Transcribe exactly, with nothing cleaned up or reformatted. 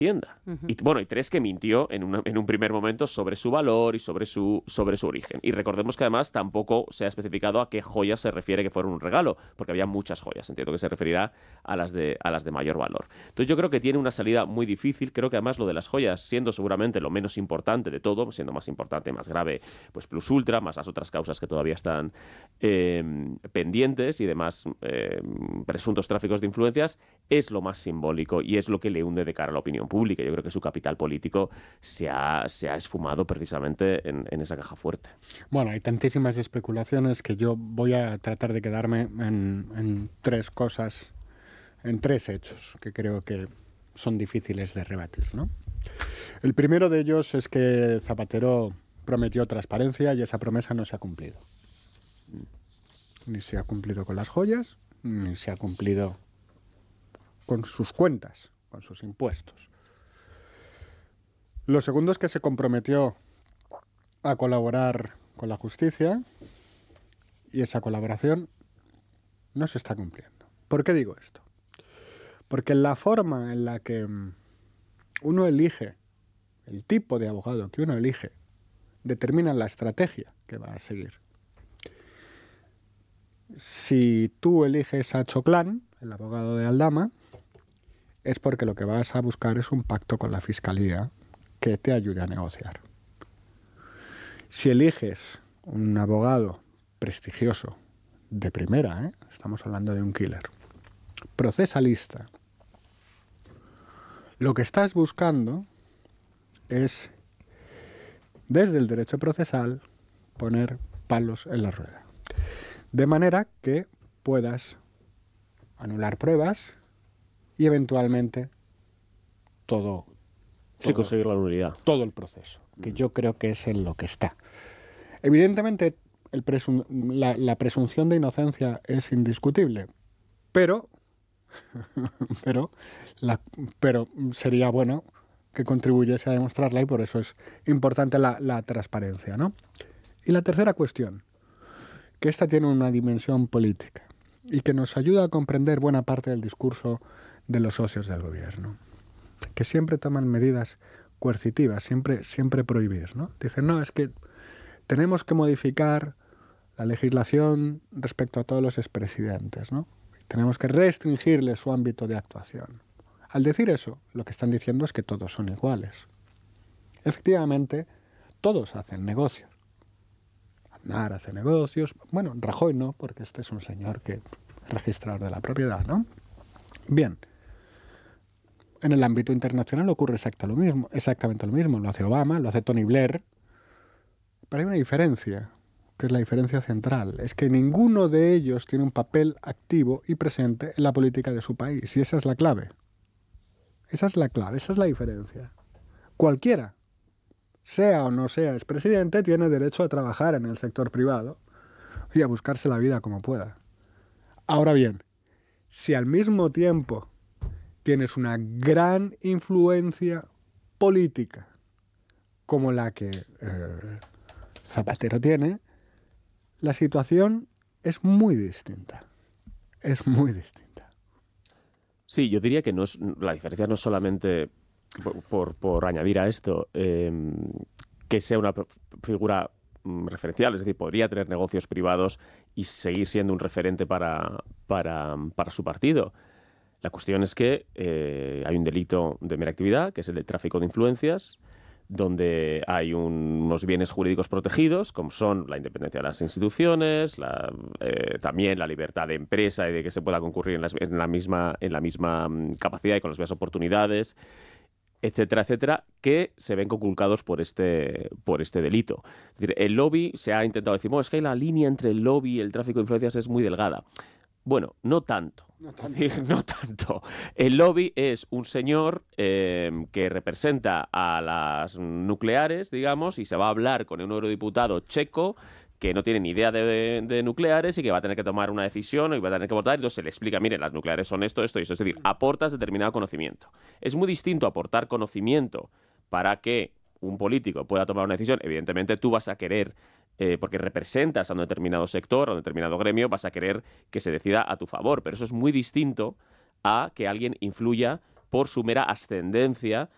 Hacienda. Uh-huh. Y bueno, y tres, que mintió en, una, en un primer momento sobre su valor y sobre su, sobre su origen. Y recordemos que además tampoco se ha especificado a qué joyas se refiere que fueron un regalo, porque había muchas joyas. Entiendo que se referirá a las de, a las de mayor valor. Entonces yo creo que tiene una salida muy difícil. Creo que además lo de las joyas, siendo seguramente lo menos importante de todo, siendo más importante, más grave, pues Plus Ultra, más las otras causas que todavía están eh, pendientes y demás eh, presuntos tráficos de influencias, es lo más simbólico y es lo que le hunde de cara a la opinión pública. Yo creo que su capital político se ha, se ha esfumado precisamente en, en esa caja fuerte. Bueno, hay tantísimas especulaciones que yo voy a tratar de quedarme en, en tres cosas, en tres hechos que creo que son difíciles de rebatir, ¿no? El primero de ellos es que Zapatero prometió transparencia y esa promesa no se ha cumplido. Ni se ha cumplido con las joyas, ni se ha cumplido con sus cuentas, con sus impuestos. Lo segundo es que se comprometió a colaborar con la justicia y esa colaboración no se está cumpliendo. ¿Por qué digo esto? Porque la forma en la que uno elige, el tipo de abogado que uno elige, determina la estrategia que va a seguir. Si tú eliges a Choclán, el abogado de Aldama, es porque lo que vas a buscar es un pacto con la Fiscalía que te ayude a negociar. Si eliges un abogado prestigioso, de primera, ¿eh? Estamos hablando de un killer, procesalista, lo que estás buscando es, desde el derecho procesal, poner palos en la rueda. De manera que puedas anular pruebas y eventualmente todo... Sí, conseguir la nulidad. Todo el proceso, que yo creo que es en lo que está. Evidentemente, el presun- la, la presunción de inocencia es indiscutible, pero, pero, la, pero sería bueno que contribuyese a demostrarla y por eso es importante la, la transparencia, ¿no? Y la tercera cuestión, que esta tiene una dimensión política y que nos ayuda a comprender buena parte del discurso de los socios del gobierno, que siempre toman medidas coercitivas, siempre, siempre prohibir, ¿no? Dicen, no, es que tenemos que modificar la legislación respecto a todos los expresidentes, ¿no? Tenemos que restringirle su ámbito de actuación. Al decir eso, lo que están diciendo es que todos son iguales. Efectivamente, todos hacen negocios. Aznar hace negocios, bueno, Rajoy no, porque este es un señor que es registrador de la propiedad, ¿no? Bien. En el ámbito internacional ocurre exactamente lo mismo, exactamente lo mismo. Lo hace Obama, lo hace Tony Blair. Pero hay una diferencia, que es la diferencia central. Es que ninguno de ellos tiene un papel activo y presente en la política de su país. Y esa es la clave. Esa es la clave, esa es la diferencia. Cualquiera, sea o no sea expresidente, tiene derecho a trabajar en el sector privado y a buscarse la vida como pueda. Ahora bien, si al mismo tiempo tienes una gran influencia política como la que eh, Zapatero tiene, la situación es muy distinta. Es muy distinta. Sí, yo diría que no es, la diferencia no es solamente, por, por, por añadir a esto, eh, que sea una figura referencial, es decir, podría tener negocios privados y seguir siendo un referente para, para, para su partido. La cuestión es que eh, hay un delito de mera actividad, que es el de tráfico de influencias, donde hay un, unos bienes jurídicos protegidos, como son la independencia de las instituciones, la, eh, también la libertad de empresa y de que se pueda concurrir en, las, en, la, misma, en la misma capacidad y con las mismas oportunidades, etcétera, etcétera, que se ven conculcados por este, por este delito. Es decir, el lobby, se ha intentado decir, bueno, es que la línea entre el lobby y el tráfico de influencias es muy delgada. Bueno, no tanto. No tanto. Es decir, no tanto. El lobby es un señor eh, que representa a las nucleares, digamos, y se va a hablar con un eurodiputado checo que no tiene ni idea de, de, de nucleares y que va a tener que tomar una decisión y va a tener que votar. Entonces se le explica, mire, las nucleares son esto, esto y eso. Es decir, aportas determinado conocimiento. Es muy distinto aportar conocimiento para que un político pueda tomar una decisión. Evidentemente tú vas a querer... Eh, porque representas a un determinado sector, a un determinado gremio, vas a querer que se decida a tu favor. Pero eso es muy distinto a que alguien influya por su mera ascendencia